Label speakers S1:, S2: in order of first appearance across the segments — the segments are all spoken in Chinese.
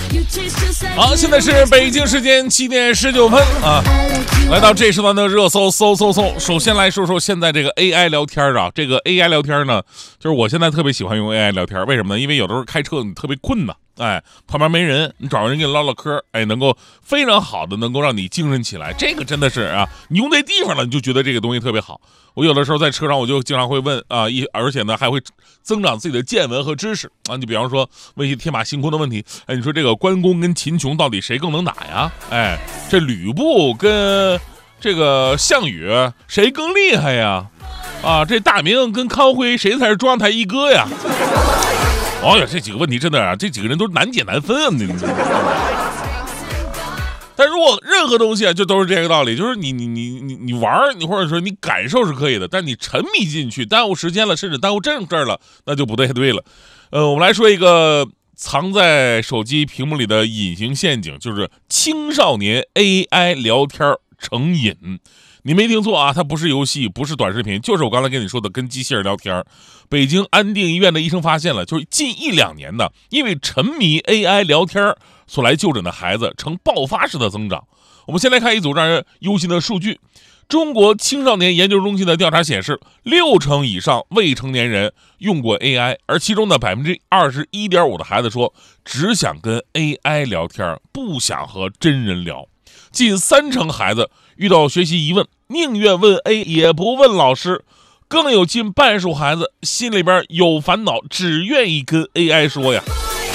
S1: 好，现在是北京时间7点19分啊，来到这时段的热搜搜。首先来说说现在这个 AI 聊天啊，这个 AI 聊天呢，就是我现在特别喜欢用 AI 聊天，为什么呢？因为有的时候开车你特别困呐，旁边没人，你找人给你唠唠嗑，能够非常好的能够让你精神起来，这个真的是啊，你用对地方了，你就觉得这个东西特别好。我有的时候在车上，我就经常会问啊，而且呢还会增长自己的见闻和知识啊。你比方说问一些天马行空的问题，你说这个关公跟秦琼到底谁更能打呀？这吕布跟这个项羽谁更厉害呀？啊，这大明跟康辉谁才是中央台一哥呀？哦呀，这几个问题真的啊，这几个人都难解难分啊！但如果任何东西啊，就都是这个道理，就是你玩，你或者说你感受是可以的，但你沉迷进去，耽误时间了，甚至耽误正事儿了，那就不对了。我们来说一个藏在手机屏幕里的隐形陷阱，就是青少年 AI 聊天成瘾。你没听错啊，它不是游戏，不是短视频，就是我刚才跟你说的跟机器人聊天。北京安定医院的医生发现了，就是近1-2年的，因为沉迷 AI 聊天所来就诊的孩子呈爆发式的增长。我们先来看一组让人忧心的数据。中国青少年研究中心的调查显示，60%以上未成年人用过 AI， 而其中的21.5%的孩子说只想跟 AI 聊天，不想和真人聊。近30%孩子遇到学习疑问，宁愿问 A 也不问老师，更有近半数孩子心里边有烦恼，只愿意跟 AI 说呀。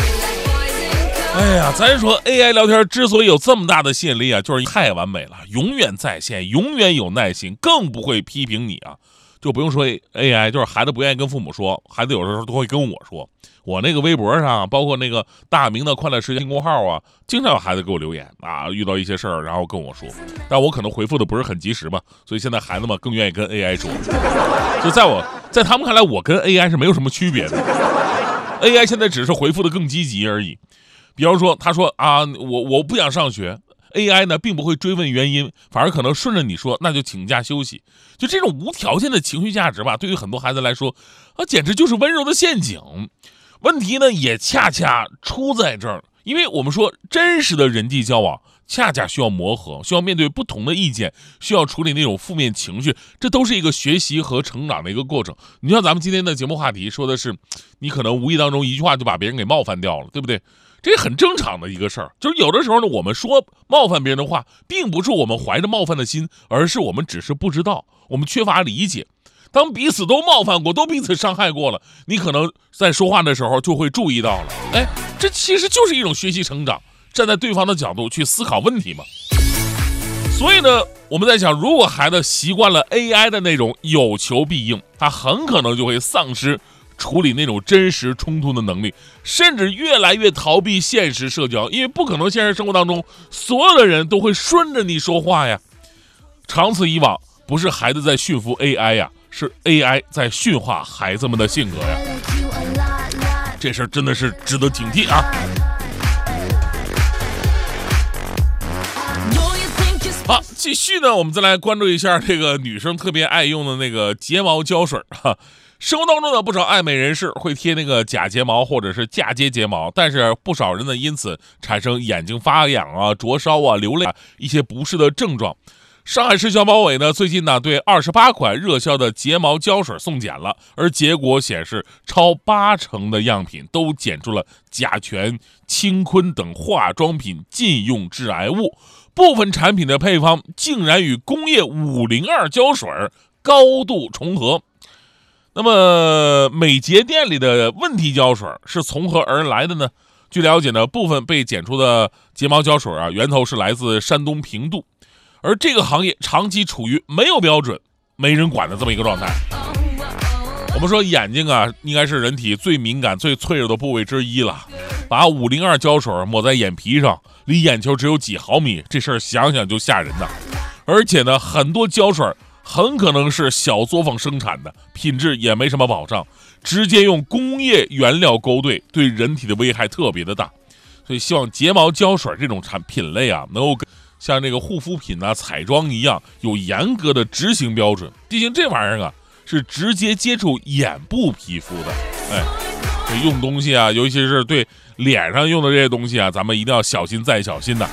S1: 咱说 AI 聊天之所以有这么大的吸引力啊，就是太完美了，永远在线，永远有耐心，更不会批评你啊。就不用说 AI， 就是孩子不愿意跟父母说，孩子有的时候都会跟我说。我那个微博上，包括那个大明的快乐时间公号啊，经常有孩子给我留言啊，遇到一些事儿，然后跟我说，但我可能回复的不是很及时吧，所以现在孩子们更愿意跟 AI 说。就在他们看来，我跟 AI 是没有什么区别的。AI 现在只是回复的更积极而已。比方说，他说啊，我不想上学。AI 呢，并不会追问原因，反而可能顺着你说，那就请假休息。就这种无条件的情绪价值吧，对于很多孩子来说，简直就是温柔的陷阱。问题呢，也恰恰出在这儿，因为我们说真实的人际交往，恰恰需要磨合，需要面对不同的意见，需要处理那种负面情绪，这都是一个学习和成长的一个过程。你像咱们今天的节目话题说的是，你可能无意当中一句话就把别人给冒犯掉了，对不对？这很正常的一个事儿，就是有的时候呢，我们说冒犯别人的话，并不是我们怀着冒犯的心，而是我们只是不知道，我们缺乏理解。当彼此都冒犯过，都彼此伤害过了，你可能在说话的时候就会注意到了，这其实就是一种学习成长，站在对方的角度去思考问题嘛。所以呢，我们在想，如果孩子习惯了 AI 的那种有求必应，他很可能就会丧失处理那种真实冲突的能力，甚至越来越逃避现实社交，因为不可能现实生活当中所有的人都会顺着你说话呀。长此以往，不是孩子在驯服 AI 呀，是 AI 在驯化孩子们的性格呀。这事儿真的是值得警惕啊。好，继续呢，我们再来关注一下这个女生特别爱用的那个睫毛胶水哈。生活当中的不少爱美人士会贴那个假睫毛或者是嫁接睫毛，但是不少人呢因此产生眼睛发痒啊、灼烧啊、流泪啊一些不适的症状。上海市消保委呢最近呢对28款热销的睫毛胶水送检了，而结果显示超80%的样品都检出了甲醛、氢醌等化妆品禁用致癌物，部分产品的配方竟然与工业502胶水高度重合。那么美睫店里的问题胶水是从何而来的呢？据了解呢，部分被检出的睫毛胶水啊，源头是来自山东平度，而这个行业长期处于没有标准、没人管的这么一个状态。我们说眼睛啊，应该是人体最敏感、最脆弱的部位之一了。把502胶水抹在眼皮上，离眼球只有几毫米，这事儿想想就吓人呐。而且呢，很多胶水很可能是小作坊生产的，品质也没什么保障，直接用工业原料勾兑，对人体的危害特别的大。所以希望睫毛胶水这种品类啊，能够像这个护肤品啊、彩妆一样，有严格的执行标准。毕竟这玩意儿啊，是直接接触眼部皮肤的。 用东西啊，尤其是对脸上用的这些东西啊，咱们一定要小心再小心的。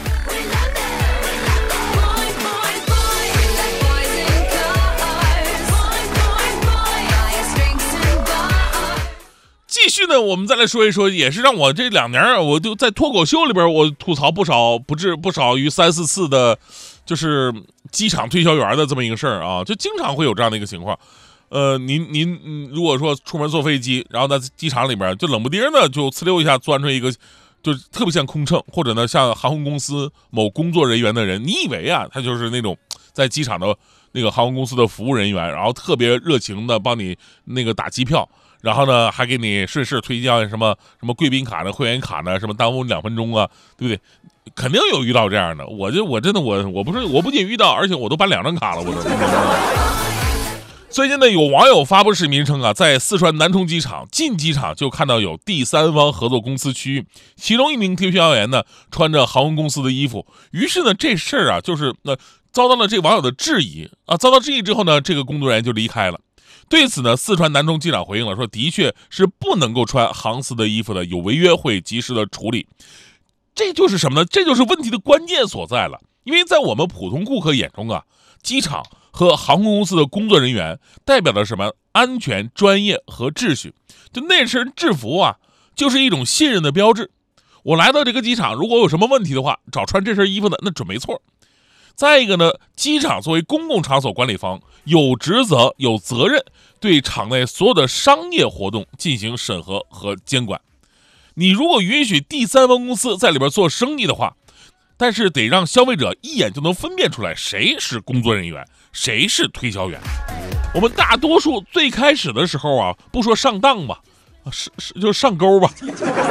S1: 继续呢，我们再来说一说，也是让我这2年我就在脱口秀里边，我吐槽不少于3、4次的，就是机场推销员的这么一个事儿啊，就经常会有这样的一个情况。您如果说出门坐飞机，然后在机场里边就冷不丁的就呲溜一下钻出一个，就特别像空乘，或者呢像航空公司某工作人员的人，你以为啊他就是那种在机场的那个航空公司的服务人员，然后特别热情的帮你那个打机票。然后呢，还给你顺势推荐什么贵宾卡呢、会员卡呢，什么耽误2分钟啊，对不对？肯定有遇到这样的。我真的我不仅遇到，而且我都办2张卡了，我都。最近呢，有网友发布视频称啊，在四川南充机场进机场就看到有第三方合作公司区域，其中一名推销员呢穿着航空公司的衣服，于是呢这事儿啊就是遭到了这网友的质疑啊，遭到质疑之后呢，这个工作人员就离开了。对此呢，四川南充机场回应了，说的确是不能够穿航司的衣服的，有违约会及时的处理。这就是什么呢？这就是问题的关键所在了。因为在我们普通顾客眼中啊，机场和航空公司的工作人员代表了什么？安全、专业和秩序。就那身制服啊，就是一种信任的标志。我来到这个机场，如果有什么问题的话，找穿这身衣服的那准没错。再一个呢，机场作为公共场所管理方，有职责、有责任对场内所有的商业活动进行审核和监管。你如果允许第三方公司在里边做生意的话，但是得让消费者一眼就能分辨出来谁是工作人员，谁是推销员。我们大多数最开始的时候啊，不说上当吧，就上钩吧。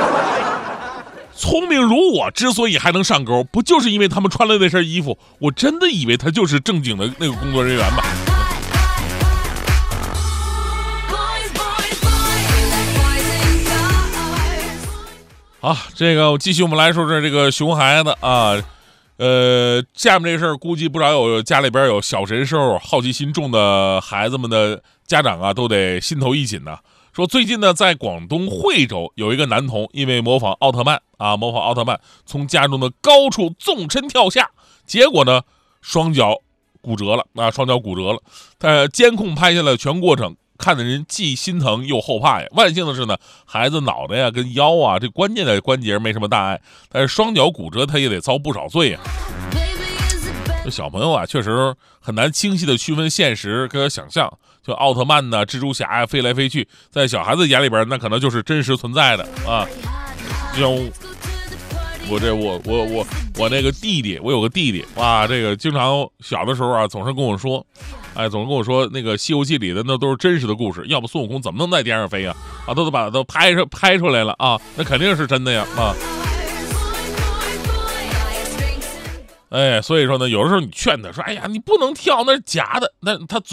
S1: 聪明如我之所以还能上钩，不就是因为他们穿了那身衣服，我真的以为他就是正经的那个工作人员吧。好，这个继续我们来说说这个熊孩子啊，下面这事儿估计不少有家里边有小神兽、好奇心重的孩子们的家长啊，都得心头一紧呐。说最近呢，在广东惠州有一个男童因为模仿奥特曼从家中的高处纵身跳下，结果呢双脚骨折了。监控拍下了全过程，看的人既心疼又后怕呀。万幸的是呢，孩子脑袋呀跟腰啊这关键的关节没什么大碍，但是双脚骨折他也得遭不少罪呀。这小朋友啊，确实很难清晰的区分现实和想象。就奥特曼呢、蜘蛛侠呀，飞来飞去，在小孩子眼里边，那可能就是真实存在的啊。就像我那个弟弟，我有个弟弟，哇，这个经常小的时候啊，总是跟我说那个《西游记》里的那都是真实的故事，要不孙悟空怎么能在天上飞啊？都把它都拍出来了啊，那肯定是真的呀啊。所以说呢，有的时候你劝他说，哎呀，你不能跳，那是假的，那他